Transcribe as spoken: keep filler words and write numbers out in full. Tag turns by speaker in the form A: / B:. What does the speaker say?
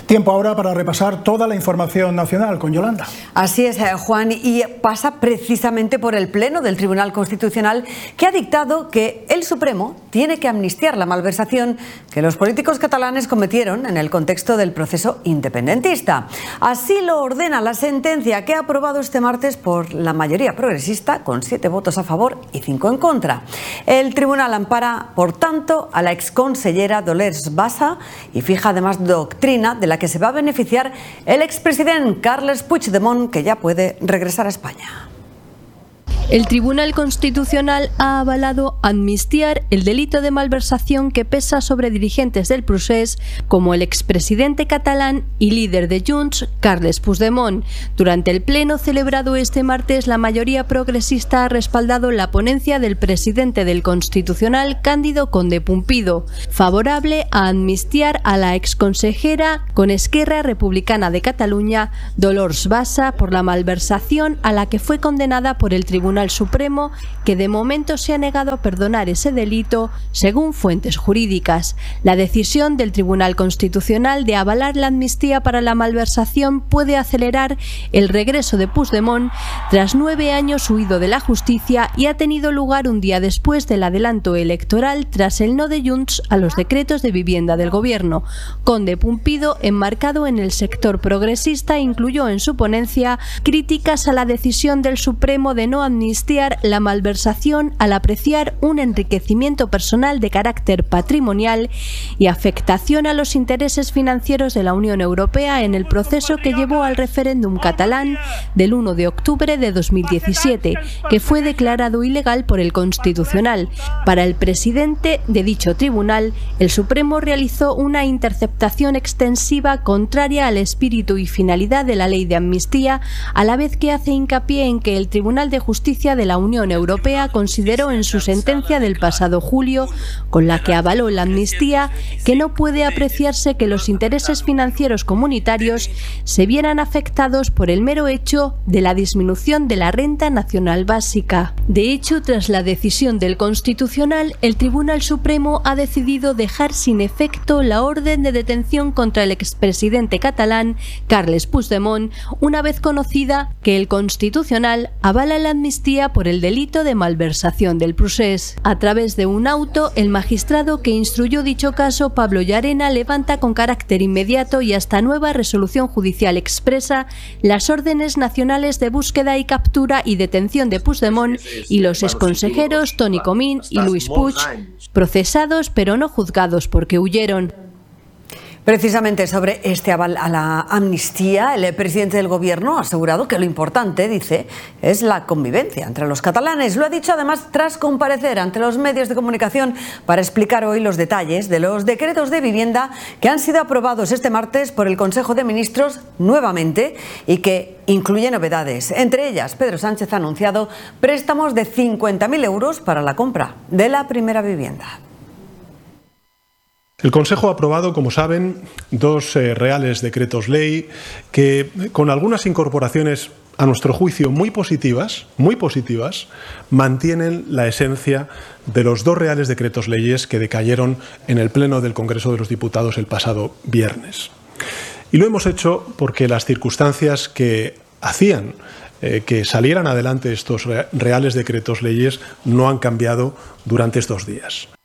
A: Tiempo ahora para repasar toda la información nacional con Yolanda.
B: Así es, Juan, y pasa precisamente por el Pleno del Tribunal Constitucional, que ha dictado que el Supremo tiene que amnistiar la malversación que los políticos catalanes cometieron en el contexto del proceso independentista. Así lo ordena la sentencia que ha aprobado este martes por la mayoría progresista, con siete votos a favor y cinco en contra. El tribunal ampara, por tanto, a la exconsellera Dolors Bassa y fija además doctrina de la que se va a beneficiar el expresidente Carles Puigdemont, que ya puede regresar a España.
C: El Tribunal Constitucional ha avalado amnistiar el delito de malversación que pesa sobre dirigentes del procés como el expresidente catalán y líder de Junts, Carles Puigdemont. Durante el pleno celebrado este martes, la mayoría progresista ha respaldado la ponencia del presidente del Constitucional, Cándido Conde Pumpido, favorable a amnistiar a la exconsejera con Esquerra Republicana de Cataluña, Dolors Bassa, por la malversación a la que fue condenada por el Tribunal Supremo, que de momento se ha negado a perdonar ese delito, según fuentes jurídicas. La decisión del Tribunal Constitucional de avalar la amnistía para la malversación puede acelerar el regreso de Puigdemont tras nueve años huido de la justicia y ha tenido lugar un día después del adelanto electoral tras el no de Junts a los decretos de vivienda del gobierno. Conde Pumpido, enmarcado en el sector progresista, incluyó en su ponencia críticas a la decisión del Supremo de no amnistiar la malversación al apreciar un enriquecimiento personal de carácter patrimonial y afectación a los intereses financieros de la Unión Europea en el proceso que llevó al referéndum catalán del uno de octubre de dos mil diecisiete, que fue declarado ilegal por el Constitucional. Para el presidente de dicho tribunal, el Supremo realizó una interceptación extensiva contraria al espíritu y finalidad de la ley de amnistía, a la vez que hace hincapié en que el Tribunal de Justicia de la Unión Europea consideró en su sentencia del pasado julio, con la que avaló la amnistía, que no puede apreciarse que los intereses financieros comunitarios se vieran afectados por el mero hecho de la disminución de la renta nacional básica. De hecho, tras la decisión del Constitucional, el Tribunal Supremo ha decidido dejar sin efecto la orden de detención contra el expresidente catalán, Carles Puigdemont, una vez conocida que el Constitucional avala la amnistía por el delito de malversación del procés. A través de un auto, el magistrado que instruyó dicho caso, Pablo Llarena, levanta con carácter inmediato y hasta nueva resolución judicial expresa las órdenes nacionales de búsqueda y captura y detención de Puigdemont y los exconsejeros Toni Comín y Luis Puig, procesados pero no juzgados porque huyeron.
B: Precisamente sobre este aval a la amnistía, el presidente del Gobierno ha asegurado que lo importante, dice, es la convivencia entre los catalanes. Lo ha dicho además tras comparecer ante los medios de comunicación para explicar hoy los detalles de los decretos de vivienda que han sido aprobados este martes por el Consejo de Ministros nuevamente y que incluye novedades. Entre ellas, Pedro Sánchez ha anunciado préstamos de cincuenta mil euros para la compra de la primera vivienda.
D: El Consejo ha aprobado, como saben, dos eh, reales decretos ley que, con algunas incorporaciones a nuestro juicio muy positivas, muy positivas, mantienen la esencia de los dos reales decretos leyes que decayeron en el Pleno del Congreso de los Diputados el pasado viernes. Y lo hemos hecho porque las circunstancias que hacían eh, que salieran adelante estos reales decretos leyes no han cambiado durante estos días.